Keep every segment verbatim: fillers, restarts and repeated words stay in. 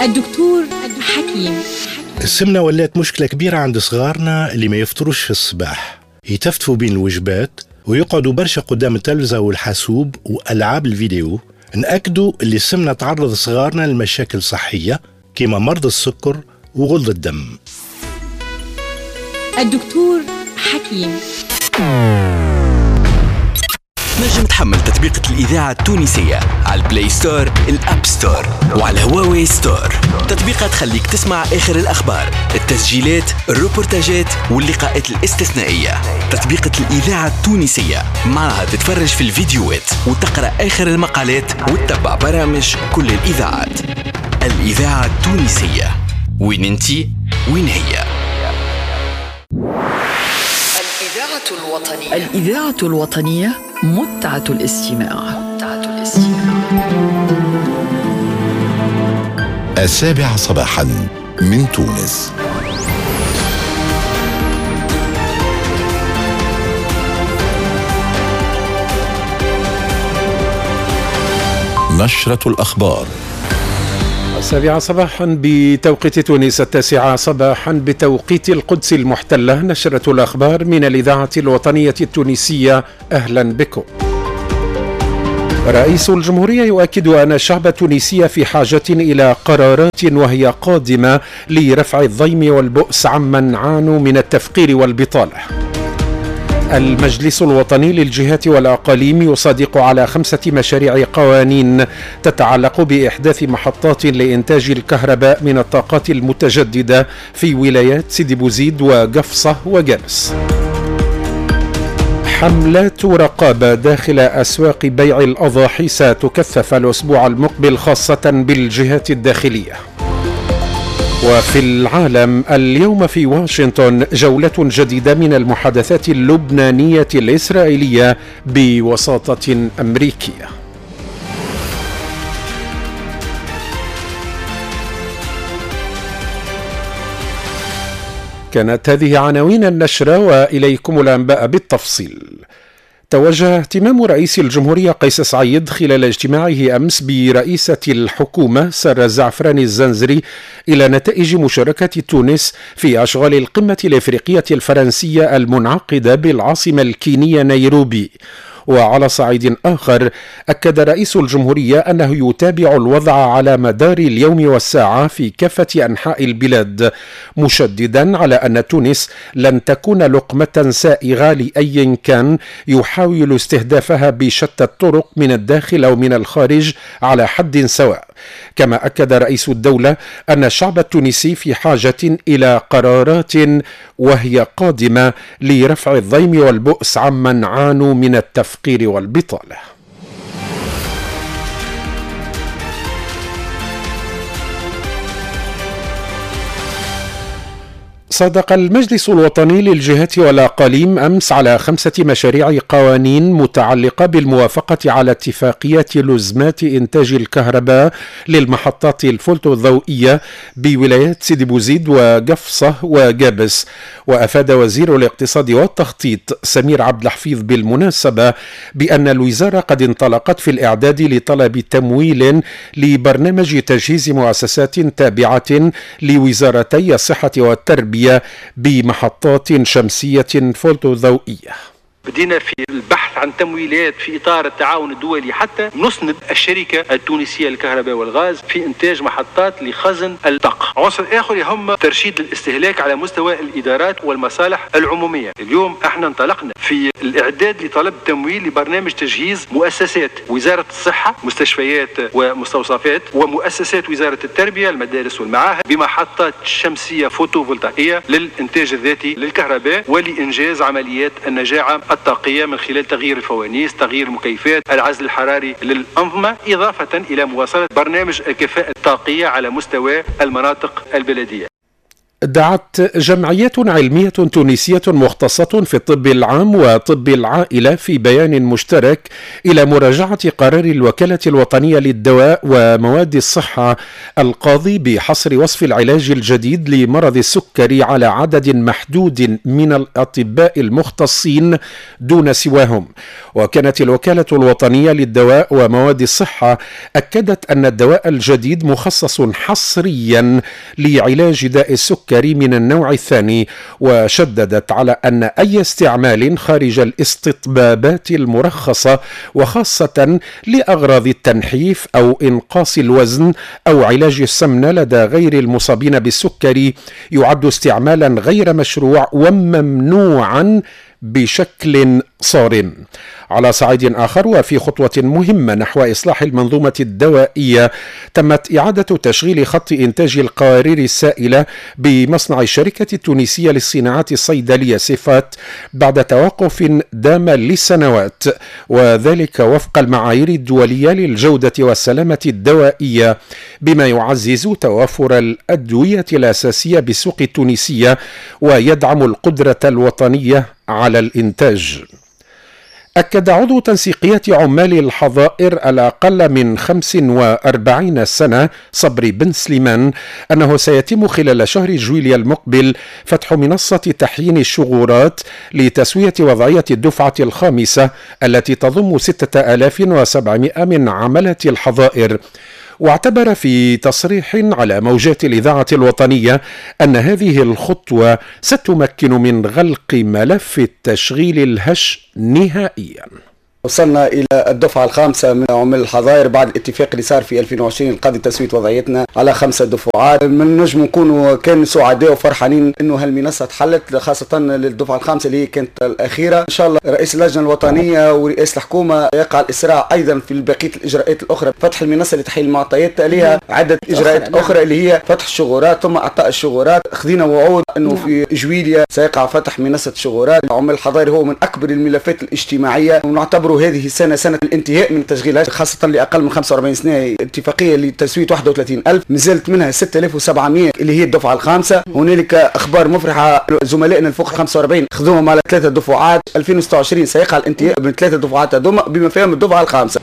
الدكتور حكيم. السمنة ولات مشكلة كبيرة عند صغارنا اللي ما يفطروش في الصباح، يتفتفوا بين الوجبات ويقعدوا برشا قدام التلفزة والحاسوب وألعاب الفيديو. نأكدوا اللي السمنة تعرض صغارنا لمشاكل صحية كما مرض السكر وغلظ الدم. الدكتور حكيم. نجم تحمل تطبيقة الإذاعة التونسية على البلاي ستور، الأب ستور وعلى الهواوي ستور. تطبيقات تخليك تسمع آخر الأخبار، التسجيلات، الروبورتاجات واللقاءات الاستثنائية. تطبيقة الإذاعة التونسية معها تتفرج في الفيديوهات وتقرأ آخر المقالات وتتبع برامج كل الإذاعات. الإذاعة التونسية، وين انتي وين هي؟ الإذاعة الوطنية. الإذاعة الوطنية متعة الاستماع. متعة الاستماع. السابعة صباحا من تونس. نشرة الأخبار. السابعة صباحا بتوقيت تونس، التاسعة صباحا بتوقيت القدس المحتلة. نشرة الأخبار من الإذاعة الوطنية التونسية، أهلا بكم. رئيس الجمهورية يؤكد أن الشعب التونسي في حاجة إلى قرارات وهي قادمة لرفع الضيم والبؤس عمن عانوا من التفقير والبطالة. المجلس الوطني للجهات والأقاليم يصادق على خمسة مشاريع قوانين تتعلق بإحداث محطات لإنتاج الكهرباء من الطاقات المتجددة في ولايات سيدي بوزيد وقفصة وجابس. حملات رقابة داخل أسواق بيع الأضاحي ستكثف الأسبوع المقبل خاصة بالجهات الداخلية. وفي العالم اليوم في واشنطن جولة جديدة من المحادثات اللبنانية الإسرائيلية بوساطة أمريكية. كانت هذه عناوين النشرة، وإليكم الأنباء بالتفصيل. توجه اهتمام رئيس الجمهورية قيس سعيد خلال اجتماعه أمس برئيسة الحكومة سارة الزعفراني الزنزري إلى نتائج مشاركة تونس في أشغال القمة الإفريقية الفرنسية المنعقدة بالعاصمة الكينية نيروبي. وعلى صعيد آخر أكد رئيس الجمهورية أنه يتابع الوضع على مدار اليوم والساعة في كافة أنحاء البلاد، مشددا على أن تونس لن تكون لقمة سائغة لأي كان يحاول استهدافها بشتى الطرق من الداخل أو من الخارج على حد سواء. كما أكد رئيس الدولة أن الشعب التونسي في حاجة إلى قرارات وهي قادمة لرفع الضيم والبؤس عمن عانوا من التفقير والبطالة. صادق المجلس الوطني للجهات والأقاليم أمس على خمسة مشاريع قوانين متعلقة بالموافقة على اتفاقيات لزمات إنتاج الكهرباء للمحطات الفوتوضوئية بولايات سيدي بوزيد وقفصة وجابس. وأفاد وزير الاقتصاد والتخطيط سمير عبد الحفيظ بالمناسبة بأن الوزارة قد انطلقت في الإعداد لطلب تمويل لبرنامج تجهيز مؤسسات تابعة لوزارتي الصحة والتربية بمحطات شمسية فوتوضوئية. بدينا في البحث عن تمويلات في إطار التعاون الدولي حتى نسند الشركة التونسية للكهرباء والغاز في إنتاج محطات لخزن الطاقة. عنصر آخر يهم ترشيد الاستهلاك على مستوى الإدارات والمصالح العمومية. اليوم احنا انطلقنا في الإعداد لطلب تمويل لبرنامج تجهيز مؤسسات وزارة الصحة، مستشفيات ومستوصفات، ومؤسسات وزارة التربية، المدارس والمعاهد، بمحطات شمسية فوتوفولتائية للإنتاج الذاتي للكهرباء ولإنجاز عمليات النجاعة الطاقية من خلال تغيير الفوانيس، تغيير المكيفات، العزل الحراري للأنظمة، إضافة إلى مواصلة برنامج الكفاءة الطاقية على مستوى المناطق البلدية. دعت جمعيات علمية تونسية مختصة في الطب العام وطب العائلة في بيان مشترك إلى مراجعة قرار الوكالة الوطنية للدواء ومواد الصحة القاضي بحصر وصف العلاج الجديد لمرض السكري على عدد محدود من الأطباء المختصين دون سواهم. وكانت الوكالة الوطنية للدواء ومواد الصحة أكدت أن الدواء الجديد مخصص حصريا لعلاج داء السكري من النوع الثاني، وشددت على أن أي استعمال خارج الاستطبابات المرخصة وخاصة لأغراض التنحيف أو إنقاص الوزن أو علاج السمنة لدى غير المصابين بالسكري يعد استعمالا غير مشروع وممنوعا بشكل صارم. على صعيد آخر وفي خطوة مهمة نحو إصلاح المنظومة الدوائية، تمت إعادة تشغيل خط إنتاج القوارير السائلة بمصنع الشركة التونسية للصناعات الصيدلية صفات بعد توقف دام لسنوات، وذلك وفق المعايير الدولية للجودة والسلامة الدوائية، بما يعزز توافر الأدوية الأساسية بالسوق التونسية ويدعم القدرة الوطنية على الإنتاج. أكد عضو تنسيقية عمال الحظائر الأقل من خمس وأربعين سنة صبري بن سليمان أنه سيتم خلال شهر جويليا المقبل فتح منصة تحيين الشغورات لتسوية وضعية الدفعة الخامسة التي تضم ستة آلاف وسبعمائة من عملة الحظائر. واعتبر في تصريح على موجات الإذاعة الوطنية أن هذه الخطوة ستمكن من غلق ملف التشغيل الهش نهائيا. وصلنا إلى الدفعة الخامسة من عمال الحظائر بعد الاتفاق اللي صار في ألفين وعشرين القاضي تسوية وضعيتنا على خمسة دفعات. من نجم نكونوا كان سعداء وفرحانين إنه هالمنصة تحلت، خاصة للدفعة الخامسة اللي كانت الأخيرة. إن شاء الله رئيس اللجنة الوطنية ورئيس الحكومة يقع الإسراع أيضا في بقية الإجراءات الأخرى، فتح المنصة لتحليل المعطيات، تاليها عدة إجراءات أخرى اللي هي فتح الشغورات ثم إعطاء الشغورات. خذينا وعود إنه في جويليا سيقع فتح منصة الشغورات. عمال الحظائر هو من أكبر الملفات الاجتماعية، ونعتبر هذه السنة سنة الانتهاء من تشغيلات، خاصة لأقل من خمسة وأربعين سنة. اتفاقية لتسوية واحد وثلاثين ألف نزلت منها ستة آلاف وسبعمائة اللي هي الدفعة الخامسة. هنالك أخبار مفرحة، زملائنا الفوق خمسة وأربعين خذوهم على ثلاثة دفعات. ألفين وستة وعشرين سيقع الانتهاء من ثلاثة دفعات هذوما بما فيهم الدفعة الخامسة.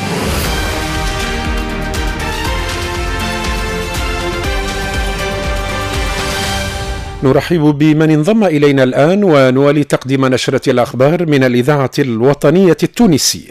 نرحب بمن انضم إلينا الآن ونوالي تقديم نشرة الأخبار من الإذاعة الوطنية التونسية.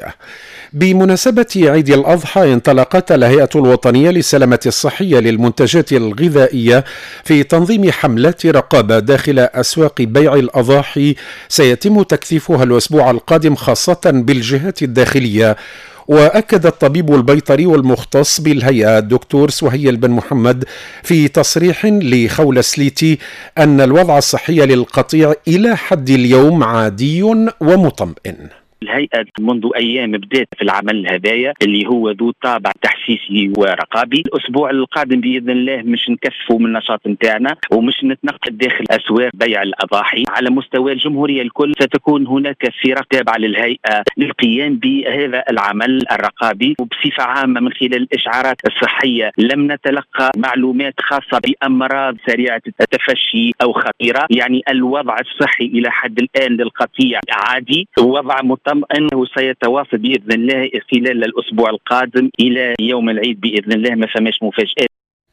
بمناسبة عيد الأضحى انطلقت الهيئة الوطنية للسلامة الصحية للمنتجات الغذائية في تنظيم حملات رقابة داخل أسواق بيع الأضاحي سيتم تكثيفها الأسبوع القادم خاصة بالجهات الداخلية. وأكد الطبيب البيطري والمختص بالهيئة الدكتور سهيل بن محمد في تصريح لخول سليتي أن الوضع الصحي للقطيع إلى حد اليوم عادي ومطمئن. الهيئة منذ أيام بدأت في العمل هذايا اللي هو ذو طابع تحسيسي ورقابي. الأسبوع القادم بإذن الله مش نكثفوا من النشاط نتاعنا ومش نتنقل داخل أسواق بيع الأضاحي على مستوى الجمهورية الكل. ستكون هناك فرق تابعة للهيئة للقيام بهذا العمل الرقابي. وبصفة عامة من خلال الإشعارات الصحية لم نتلقى معلومات خاصة بأمراض سريعة التفشي أو خطيرة. يعني الوضع الصحي إلى حد الآن للقطيع عادي، ووضع أنه سيتواصل بإذن الله خلال الأسبوع القادم إلى يوم العيد بإذن الله، ما فماش مفاجآت.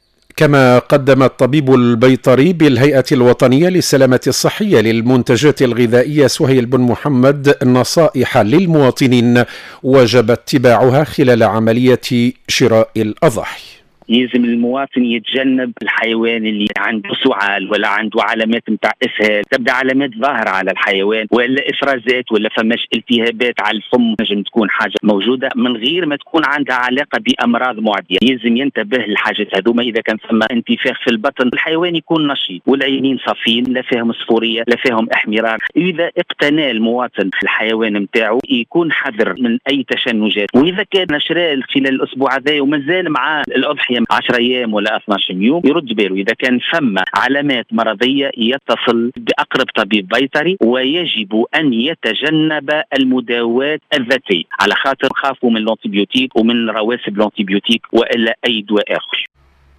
كما قدم الطبيب البيطري بالهيئة الوطنية للسلامة الصحية للمنتجات الغذائية سهيل بن محمد نصائح للمواطنين وجب اتباعها خلال عملية شراء الأضاحي. يلزم المواطن يتجنب الحيوان اللي عنده سعال ولا عنده علامات نتاع اسهال، تبدا علامات ظاهره على الحيوان ولا افرازات ولا فماش التهابات على الفم، نجم تكون حاجه موجوده من غير ما تكون عندها علاقه بامراض معديه. يلزم ينتبه للحاجات هذوما. اذا كان ثم انتفاخ في البطن الحيوان يكون نشيط والعينين صافين لا فيهم صفوريه لا فيهم احمرار. اذا اقتنى المواطن الحيوان نتاعو يكون حذر من اي تشنجات. واذا كان شراء خلال الاسبوع هذا ومازال مع الاضحيه عشرة ايام ولا اثني عشر يوم يرد باله. اذا كان ثم علامات مرضيه يتصل باقرب طبيب بيطري، ويجب ان يتجنب المداوات الذاتيه على خاطر خافوا من الانتيبيوتيك ومن رواسب الانتيبيوتيك والا اي دواء اخر.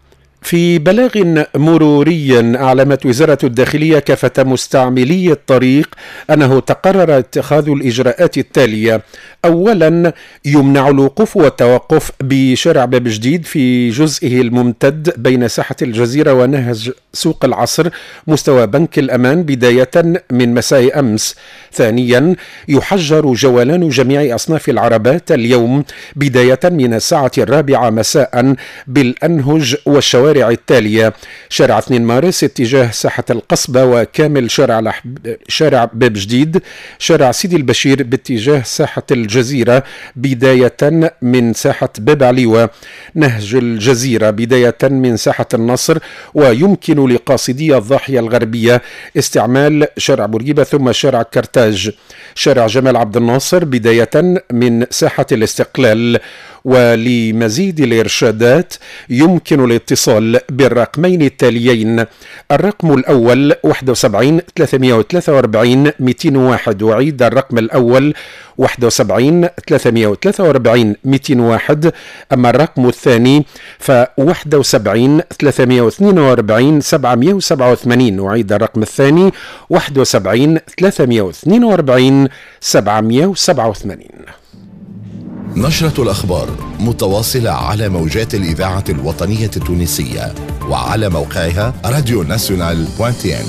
في بلاغ مروري أعلمت وزارة الداخلية كافة مستعملي الطريق أنه تقرر اتخاذ الإجراءات التالية. أولا، يمنع الوقوف والتوقف بشارع باب جديد في جزئه الممتد بين ساحة الجزيرة ونهج سوق العصر مستوى بنك الأمان بداية من مساء أمس. ثانيا، يحجر جولان جميع أصناف العربات اليوم بداية من الساعة الرابعة مساء بالأنهج والشوارع التالية: شارع اثنين مارس اتجاه ساحة القصبة وكامل شارع لحب شارع باب جديد، شارع سيدي البشير باتجاه ساحة الجزيرة بداية من ساحة باب عليوة، نهج الجزيرة بداية من ساحة النصر، ويمكن لقاصدي الضاحية الغربية استعمال شارع بورقيبة ثم شارع كرتاج، شارع جمال عبد الناصر بداية من ساحة الاستقلال. ولمزيد الإرشادات يمكن الاتصال بالرقمين التاليين: الرقم الأول واحد وسبعين ثلاثمائة وثلاثة وأربعين مئتين وواحد، وعيد الرقم الأول واحد وسبعين ثلاثمائة وثلاثة وأربعين مئتين وواحد، أما الرقم الثاني ف واحد وسبعين ثلاثمائة واثنين وأربعين سبعمائة وسبعة وثمانين، وعيد الرقم الثاني واحد وسبعين ثلاثمائة واثنين وأربعين سبعمائة وسبعة وثمانين. نشرة الأخبار متواصلة على موجات الإذاعة الوطنية التونسية وعلى موقعها راديو ناسيونال دوت ان.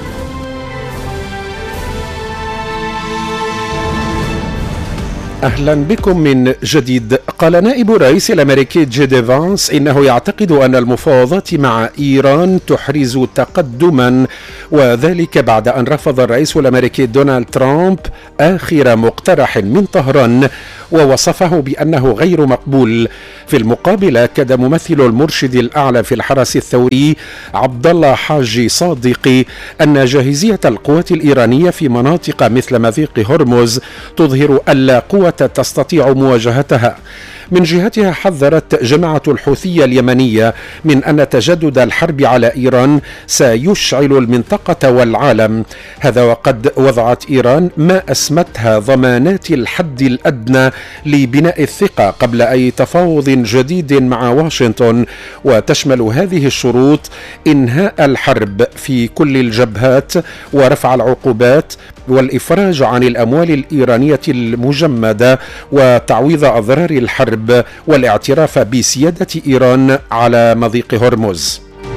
أهلا بكم من جديد. قال نائب الرئيس الأمريكي جي دي فانس إنه يعتقد أن المفاوضات مع إيران تحرز تقدما، وذلك بعد أن رفض الرئيس الأمريكي دونالد ترامب آخر مقترح من طهران ووصفه بأنه غير مقبول. في المقابل، أكد ممثل المرشد الأعلى في الحرس الثوري عبد الله حاجي صادقي أن جاهزية القوات الإيرانية في مناطق مثل مضيق هرمز تظهر ألا قوة تستطيع مواجهتها. من جهتها، حذرت جماعة الحوثية اليمنية من أن تجدد الحرب على إيران سيشعل المنطقة والعالم، هذا وقد وضعت إيران ما أسمتها ضمانات الحد الأدنى لبناء الثقة قبل أي تفاوض جديد مع واشنطن، وتشمل هذه الشروط إنهاء الحرب في كل الجبهات ورفع العقوبات والإفراج عن الأموال الإيرانية المجمدة وتعويض أضرار الحرب والاعتراف بسيادة إيران على مضيق هرمز.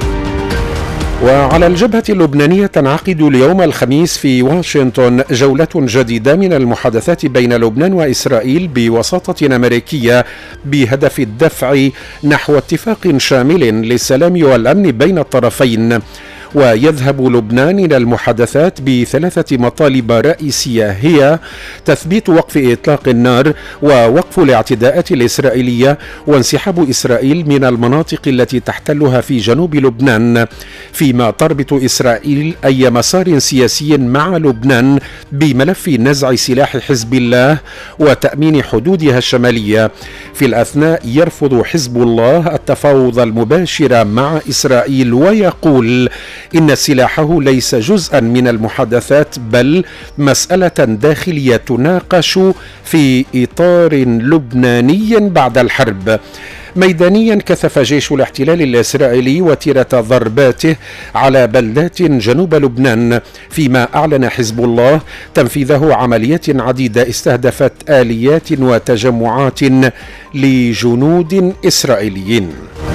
وعلى الجبهة اللبنانية تنعقد اليوم الخميس في واشنطن جولة جديدة من المحادثات بين لبنان وإسرائيل بوساطة أمريكية بهدف الدفع نحو اتفاق شامل للسلام والأمن بين الطرفين. ويذهب لبنان إلى المحادثات بثلاثة مطالب رئيسية، هي تثبيت وقف إطلاق النار ووقف الاعتداءات الإسرائيلية وانسحاب إسرائيل من المناطق التي تحتلها في جنوب لبنان، فيما تربط إسرائيل أي مسار سياسي مع لبنان بملف نزع سلاح حزب الله وتأمين حدودها الشمالية. في الأثناء، يرفض حزب الله التفاوض المباشر مع إسرائيل ويقول إن سلاحه ليس جزءا من المحادثات بل مسألة داخلية تناقش في إطار لبناني بعد الحرب. ميدانيا، كثف جيش الاحتلال الإسرائيلي وتيرة ضرباته على بلدات جنوب لبنان، فيما أعلن حزب الله تنفيذه عمليات عديدة استهدفت آليات وتجمعات لجنود إسرائيليين.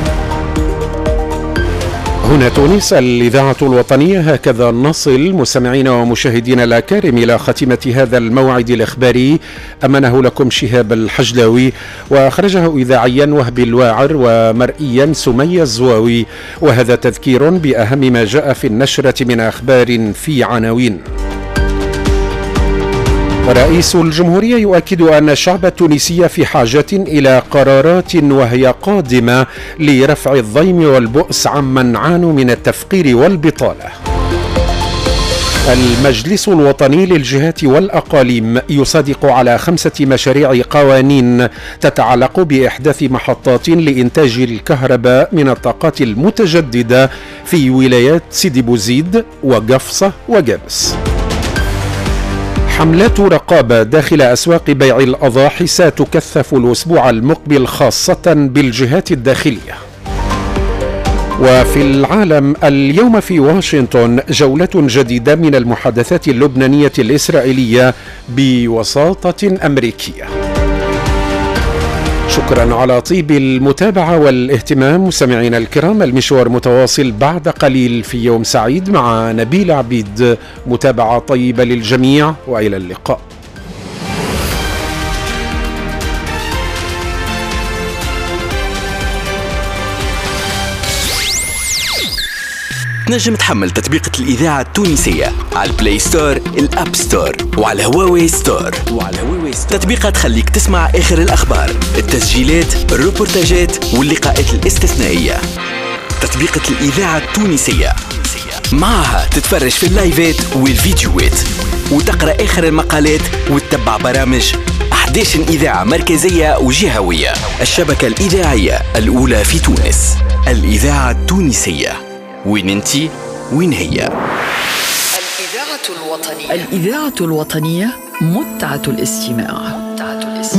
هنا تونس، الإذاعة الوطنية. هكذا نصل مستمعين ومشاهدين الأكارم إلى خاتمة هذا الموعد الإخباري، أمنه لكم شهاب الحجلاوي، وأخرجه إذاعيا وهب الواعر، ومرئيا سمية الزواوي. وهذا تذكير بأهم ما جاء في النشرة من أخبار في عناوين. رئيس الجمهورية يؤكد أن الشعب التونسي في حاجة إلى قرارات وهي قادمة لرفع الضيم والبؤس عمن عانوا من التفقير والبطالة. المجلس الوطني للجهات والأقاليم يصادق على خمسة مشاريع قوانين تتعلق بإحداث محطات لإنتاج الكهرباء من الطاقات المتجددة في ولايات سيدي بوزيد وقفصة وجابس. حملات رقابة داخل أسواق بيع الأضاحي ستكثف الأسبوع المقبل خاصة بالجهات الداخلية. وفي العالم اليوم في واشنطن جولة جديدة من المحادثات اللبنانية الإسرائيلية بوساطة أمريكية. شكرا على طيب المتابعة والاهتمام مستمعينا الكرام، المشوار متواصل بعد قليل في يوم سعيد مع نبيل عبيد. متابعة طيبة للجميع وإلى اللقاء. تنجم تحمل تطبيقة الإذاعة التونسية على البلاي ستور، الأب ستور، وعلى هواوي ستور. وعلى هواوي ستور تطبيقة تخليك تسمع آخر الأخبار، التسجيلات، الروبورتاجات واللقاءات الاستثنائية. تطبيقة الإذاعة التونسية معها تتفرج في اللايفات والفيديوهات وتقرأ آخر المقالات وتتبع برامج أحد عشر إذاعة مركزية وجهوية. الشبكة الإذاعية الأولى في تونس، الإذاعة التونسية. وين انتي؟ وين هي؟ الإذاعة الوطنية الإذاعة الوطنية متعة الاستماع.